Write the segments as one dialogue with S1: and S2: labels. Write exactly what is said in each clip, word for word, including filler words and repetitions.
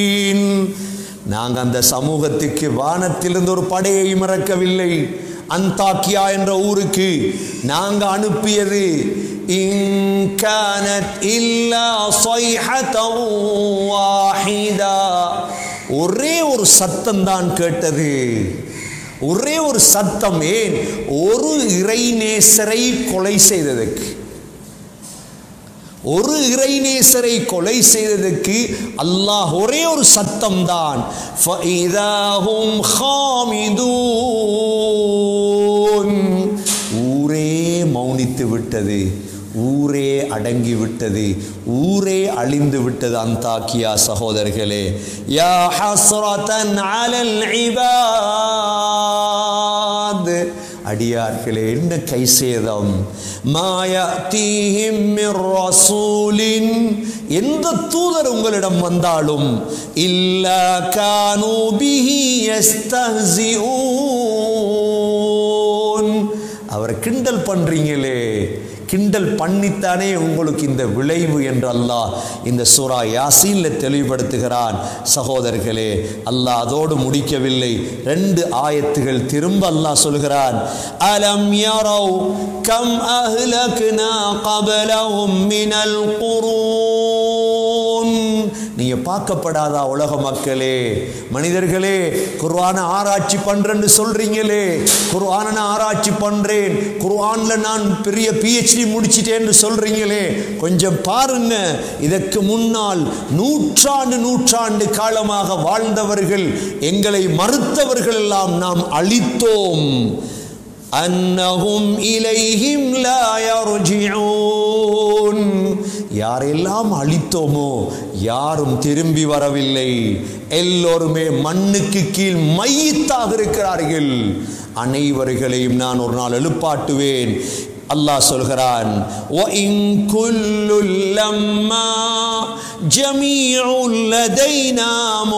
S1: நாங்கள் அந்த சமூகத்துக்கு வானத்திலிருந்து ஒரு படையை இறக்கவில்லை. அந்தாக்கியா என்ற ஊருக்கு நாங்கள் அனுப்பியது இன் கானத் இல்லா ஸைஹதன் வாஹிதா, ஒரே ஒரு சத்தம் தான் கேட்டது. ஒரே ஒரு சத்தம். ஏன்? ஒரு இறைநேசரை கொலை செய்ததற்கு, ஒரு இறைநேசரை கொலை செய்ததற்கு அல்லாஹ் ஒரே ஒரு சத்தம் தான். ஃபஇதாஹும் ஹாமிதூன், ஊரே மௌனித்து விட்டது, ஊரே அடங்கி விட்டது, ஊரே அழிந்து விட்டது. அந்தாக்கியா சகோதரர்களே, யா ஹஸ்ரதன் அலல் இபாத், அடியார்களே என்ன கைசேதம். மாயதீஹிம் மிர் ரசூலின், எந்த தூதர் உங்களிடம் வந்தாலும் இல்லா கானூ பிஹி யஸ்தஹ்சிஊன், அவரை கிண்டல் பண்றீங்களே, கிண்டல் பண்ணித்தானே உங்களுக்கு இந்த விளைவு என்று அல்லாஹ் இந்த சூரா யாசீன்ல தெளிவுபடுத்துகிறான். சகோதரர்களே, அல்லாஹ் அதோடு முடிக்கவில்லை. ரெண்டு ஆயத்துகள் திரும்ப அல்லாஹ் சொல்கிறான், அலம் யரவ் கம் அஹ்லக்னா கப்லஹும் மினல் குரூன், நீங்க பார்க்கப்படாதா உலக மக்களே, மனிதர்களே, குர்ஆனை ஆராய்ச்சி பண்றேன்னு சொல்றீங்களே, குர்ஆனை நான் ஆராய்ச்சி பண்றேன், குர்ஆன்ல நான் பெரிய பிஹெச்டி முடிச்சிட்டேன்னு சொல்றீங்களே, கொஞ்சம் பாருங்க, இதற்கு முன்னால் நூற்றாண்டு நூற்றாண்டு காலமாக வாழ்ந்தவர்கள், எங்களை மறுத்தவர்கள் எல்லாம் நாம் அழித்தோம். அன்னஹும் இலைஹிம் லா யர்ஜிஊன், யாரெல்லாம் அழித்தோமோ யாரும் திரும்பி வரவில்லை, எல்லோருமே மண்ணுக்கு கீழ் மையத்தாக இருக்கிறார்கள். அனைவர்களையும் நான் ஒரு நாள் எழுப்பாட்டுவேன். அல்லாஹ் சொல்கிறான், வ இன் குல்லுல் லம்மா ஜமீஉல் லதைனா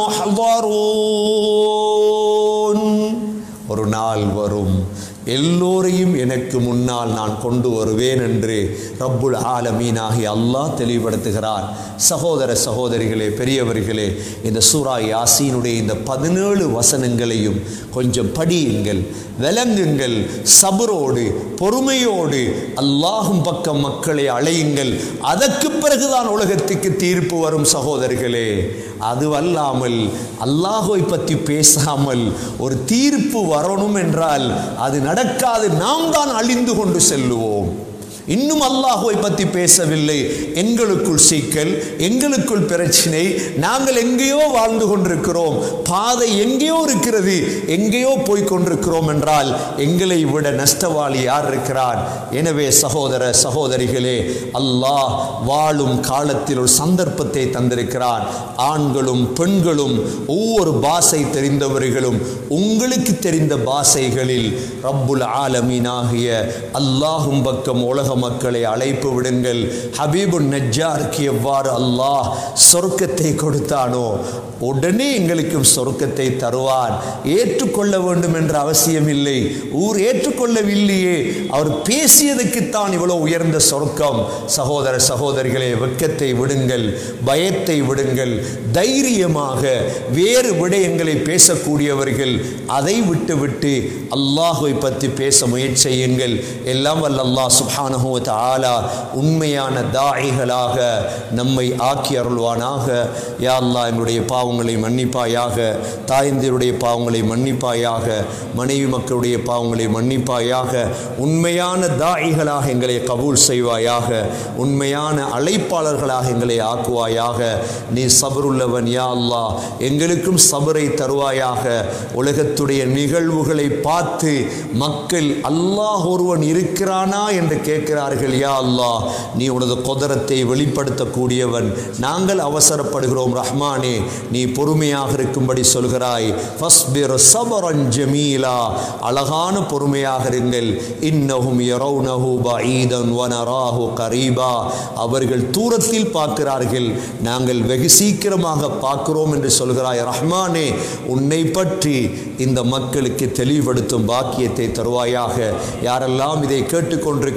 S1: முஹ்தரூன், ஒரு நாள் வரும் எல்லோரையும் எனக்கு முன்னால் நான் கொண்டு வருவேன் என்று ரப்புல் ஆலமீனாகி அல்லாஹ் தெளிவுபடுத்துகிறான். சகோதர சகோதரிகளே, பெரியவர்களே, இந்த சூரா யாசீனுடைய இந்த பதினேழு வசனங்களையும் கொஞ்சம் படியுங்கள், விளங்குங்கள், சபரோடு பொறுமையோடு அல்லாஹும் பக்கம் மக்களை அழையுங்கள். அதற்கு பிறகுதான் உலகத்துக்கு தீர்ப்பு வரும். சகோதரர்களே, அதுவல்லாமல் அல்லாஹை பற்றி பேசாமல் ஒரு தீர்ப்பு வரணும் என்றால் அது நடக்காது. நாம் தான் அழிந்து கொண்டு செல்லுவோம். இன்னும் அல்லாஹ்வை பற்றி பேசவில்லை, எங்களுக்குள் சிக்கல், எங்களுக்குள் பிரச்சனை, நாங்கள் எங்கேயோ வாழ்ந்து கொண்டிருக்கிறோம், பாதை எங்கேயோ இருக்கிறது, எங்கேயோ போய் கொண்டிருக்கிறோம் என்றால் எங்களை விட நஷ்டவாளி யார் இருக்கிறார்? எனவே சகோதர சகோதரிகளே, அல்லாஹ் வாழும் காலத்தில் ஒரு சந்தர்ப்பத்தை தந்திருக்கிறான். ஆண்களும் பெண்களும் ஒவ்வொரு பாஷை தெரிந்தவர்களும் உங்களுக்கு தெரிந்த பாஷைகளில் ரப்புல் ஆலமீனாகிய அல்லாஹும் பக்கம் உலக மக்களை அழைப்பு விடுங்கள். ஹபீபுன் நஜ்ஜாருக்கு எவ்வாறு அல்லாஹ் சொர்க்கத்தை கொடுத்தானோ உடனே எங்களுக்கும் சொர்க்கத்தை தருவான். ஏற்றுக்கொள்ள வேண்டும் என்ற அவசியம் இல்லை. ஊர் ஏற்றுக்கொள்ளவில்லையே, அவர் பேசியதுக்குத்தான் இவ்வளவு உயர்ந்த சொர்க்கம். சகோதர சகோதரிகளே, வெட்கத்தை விடுங்கள், பயத்தை விடுங்கள், தைரியமாக வேறு விடயங்களை பேசக்கூடியவர்கள் அதை விட்டுவிட்டு அல்லாஹ்வை பற்றி பேச முயற்சி செய்யுங்கள். எல்லாம் வல்ல அல்லாஹ் சுப்ஹானஹு வ தஆலா உண்மையான தாயிகளாக நம்மை ஆக்கி அருள்வானாக. யா அல்லாஹ், எங்களுடைய பாவங்களை மன்னிப்பாயாக, தாய்ந்தருடைய பாவங்களை மன்னிப்பாயாக, மனைவி மக்களுடைய பாவங்களை மன்னிப்பாயாக. உண்மையான தாயிகளாக எங்களை கபூல் செய்வாயாக, உண்மையான அழைப்பாளர்களாக எங்களை ஆக்குவாயாக. நீ சபருள்ளவன் யா அல்லாஹ், எங்களுக்கும் சபரை தருவாயாக. உலகத்துடைய நிகழ்வுகளை பார்த்து மக்கள் அல்லாஹ் ஒருவன் இருக்கிறானா என்று கேட்கிறார்கள். யா அல்லாஹ், நீ உனது குதரத்தை வெளிப்படுத்தக்கூடியவன். நாங்கள் அவசரப்படுகிறோம் ரஹ்மானே, நீ பொறுமையாக இருக்கும்படி சொல்கிறாய். ஃபஸ்பிர் சபரன் ஜமீலா, அழகான பொறுமையாக இருங்கள். இன்னஹும் யரவுனஹு பஈதன் வ நராஹு கரீபா, அவர்கள் தூரத்தில் பார்க்கிறார்கள், நாங்கள் வெகு சீக்கிரமாக பார்க்கிறோம் என்று சொல்கிறாய் ரஹ்மானே. உன்னை பற்றி இந்த மக்களுக்கு தெளிவுபடுத்தும் பாக்கியத்தை தருவாயாக. யாரெல்லாம் இதை கேட்டுக்கொண்டிருக்கிறார்களோ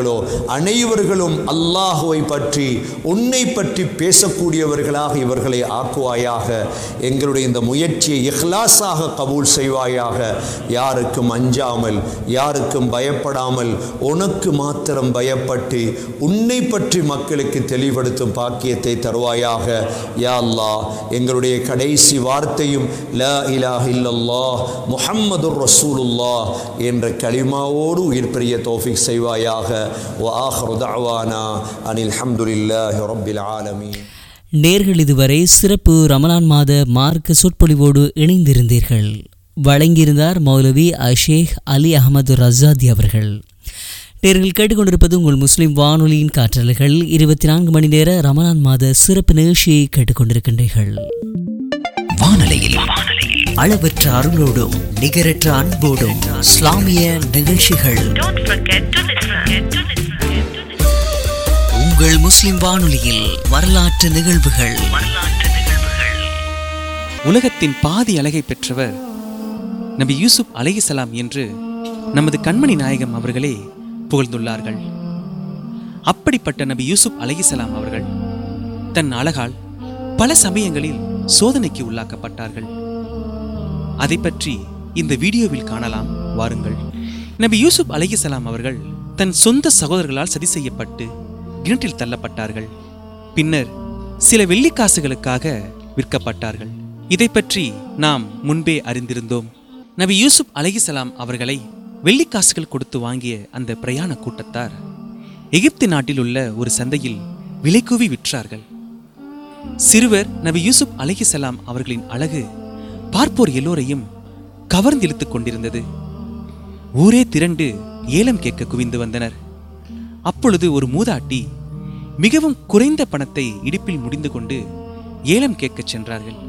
S1: இருக்கிறார்களோ அனைவர்களும் அல்லாஹுவை பற்றி உன்னை பற்றி பேசக்கூடியவர்களாக இவர்களை ஆக்குவாயாக. எங்களுடைய இந்த முயற்சியை இஹ்லாஸாக கபூல் செய்வாயாக. யாருக்கும் அஞ்சாமல், யாருக்கும் பயப்படாமல், உனக்கு மாத்திரம் பயப்பட்டு உன்னை பற்றி மக்களுக்கு தெளிவுபடுத்தும் பாக்கியத்தை தருவாயாக. யா அல்லாஹ், எங்களுடைய கடைசி வார்த்தையும் லா இலாஹ இல்லல்லாஹ் முஹம்மதுர் ரசூலுல்லாஹ் என்ற கலிமாவோடு உயிர் பெரிய தௌஃபீக் செய்வாயாக. வ ஆகிரு தஅவானா அனில் ஹம்துலில்லாஹி ரப்பில் ஆலமீன்.
S2: நேர்கள் இதுவரை சிறப்பு ரமலான் மாத மார்க்க சொற்பொழிவோடு இணைந்திருந்தீர்கள். வழங்கியிருந்தார் மௌலவி அஷேக் அலி அஹமது ரஸாதி அவர்கள். நேர்கள் கேட்டுக்கொண்டிருப்பது உங்கள் முஸ்லிம் வானொலியின் காற்றலைகள். இருபத்தி நான்கு மணி நேர ரமலான் மாத சிறப்பு நிகழ்ச்சியை கேட்டுக்கொண்டிருக்கின்றீர்கள். வானொலியில் அளவற்ற அருளோடும் நிகரற்ற அன்போடும் இஸ்லாமிய நிகழ்ச்சிகள் உங்கள் முஸ்லிம் வானொலியில் வரலாற்று நிகழ்வுகள்.
S3: உலகத்தின் பாதி அழகை பெற்றவர் நபி யூசுப் அலைஹிஸ்ஸலாம் என்று நமது கண்மணி நாயகம் அவர்களே புகழ்ந்துள்ளார்கள். அப்படிப்பட்ட நபி யூசுப் அலைஹிஸ்ஸலாம் அவர்கள் தன் அழகால் பல சமயங்களில் சோதனைக்கு உள்ளாக்கப்பட்டார்கள். அதை பற்றி இந்த வீடியோவில் காணலாம், வாருங்கள். நபி யூசுப் அலைஹிஸ்ஸலாம் அவர்கள் தன் சொந்த சகோதரர்களால் சதி செய்யப்பட்டு கிணற்றில் தள்ளப்பட்டார்கள். பின்னர் சில வெள்ளிக்காசுகளுக்காக விற்கப்பட்டார்கள். இதை பற்றி நாம் முன்பே அறிந்திருந்தோம். நபி யூசுப் அலைஹிஸ்ஸலாம் அவர்களை வெள்ளிக்காசுகள் கொடுத்து வாங்கிய அந்த பிரயாண கூட்டத்தார் எகிப்து நாட்டில் உள்ள ஒரு சந்தையில் விலைக்கூவி விற்றார்கள். சிறுவர் நபி யூசுப் அலைஹிஸ்ஸலாம் அவர்களின் அழகு பார்ப்போர் எல்லோரையும் கவர்ந்திழுத்துக் கொண்டிருந்தது. ஊரே திரண்டு ஏலம் கேட்க குவிந்து வந்தனர். அப்பொழுது ஒரு மூதாட்டி மிகவும் குறைந்த பணத்தை இடுப்பில் முடிந்து கொண்டு ஏலம் கேட்கச் சென்றார்கள்.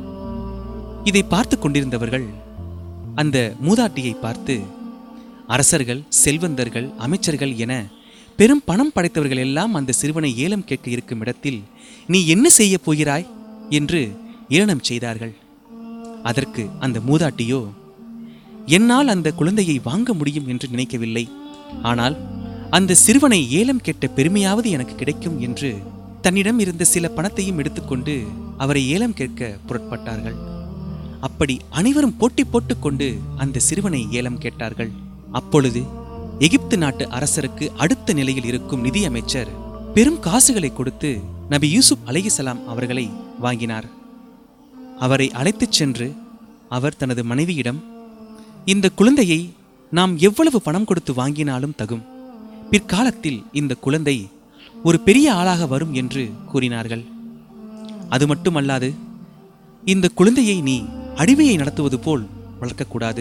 S3: இதை பார்த்து கொண்டிருந்தவர்கள் அந்த மூதாட்டியை பார்த்து, அரசர்கள், செல்வந்தர்கள், அமைச்சர்கள் என பெரும் பணம் படைத்தவர்கள் எல்லாம் அந்த சிறுவனை ஏலம் கேட்க இருக்கும் இடத்தில் நீ என்ன செய்ய போகிறாய் என்று ஏளனம் செய்தார்கள். அதற்கு அந்த மூதாட்டியோ, என்னால் அந்த குழந்தையை வாங்க முடியும் என்று நினைக்கவில்லை, ஆனால் அந்த சிறுவனை ஏலம் கேட்ட பெருமையாவது எனக்கு கிடைக்கும் என்று தன்னிடம் இருந்த சில பணத்தையும் எடுத்துக்கொண்டு அவரை ஏலம் கேட்க புறப்பட்டார்கள். அப்படி அனைவரும் போட்டி போட்டுக்கொண்டு அந்த சிறுவனை ஏலம் கேட்டார்கள். அப்பொழுது எகிப்து நாட்டு அரசருக்கு அடுத்த நிலையில் இருக்கும் நிதி அமைச்சர் பெரும் காசுகளை கொடுத்து நபி யூசுப் அலைஹிஸ்ஸலாம் அவர்களை வாங்கினார். அவரை அழைத்துச் சென்று அவர் தனது மனைவியிடம், இந்த குழந்தையை நாம் எவ்வளவு பணம் கொடுத்து வாங்கினாலும் தகும், பிற்காலத்தில் இந்த குழந்தை ஒரு பெரிய ஆளாக வரும் என்று கூறினார்கள். அது மட்டுமல்லாது, இந்த குழந்தையை நீ அடிமையை நடத்துவது போல் வளர்க்கக்கூடாது,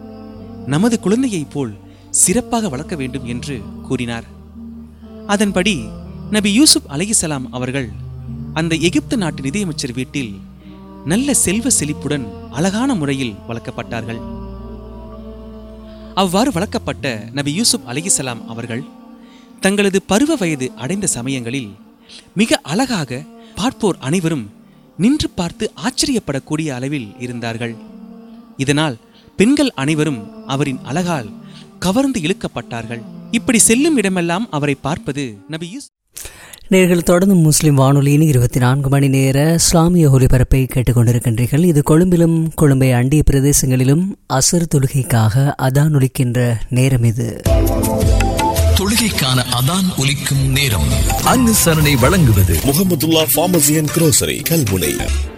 S3: நமது குழந்தையைப் போல் சிறப்பாக வளர்க்க வேண்டும் என்று கூறினார். அதன்படி நபி யூசுப் அலைஹிஸ்ஸலாம் அவர்கள் அந்த எகிப்து நாட்டு நிதியமைச்சர் வீட்டில் நல்ல செல்வ செழிப்புடன் அழகான முறையில் வளர்க்கப்பட்டார்கள். அவ்வாறு வளர்க்கப்பட்ட நபி யூசுப் அலைஹிஸ்ஸலாம் அவர்கள் தங்களது பருவ வயது அடைந்த சமயங்களில் மிக அழகாக பார்ப்போர் அனைவரும் நின்று பார்த்து ஆச்சரியப்படக்கூடிய அளவில் இருந்தார்கள். இதனால் பெண்கள் அனைவரும் அவரின் அழகால் கவர்ந்து இழுக்கப்பட்டார்கள். இப்படி செல்லும் இடமெல்லாம் அவரை பார்ப்பது நபி யூசுப்.
S2: நேர்கள் தொடர்ந்து முஸ்லிம் வானொலியின் இருபத்தி நான்கு மணி நேர இஸ்லாமிய ஒலிபரப்பை கேட்டுக்கொண்டிருக்கின்றீர்கள். இது கொழும்பிலும் கொழும்பை அண்டிய பிரதேசங்களிலும் அசர் தொழுகைக்காக அதான் ஒலிக்கின்ற நேரம். இது
S4: தொழுகைக்கான அதான் ஒலிக்கும் நேரம். அனுசரணை வழங்குவது
S5: முஹம்மதுல்லாஹ் ஃபார்மசி அண்ட் குரோசரி கல்முனை.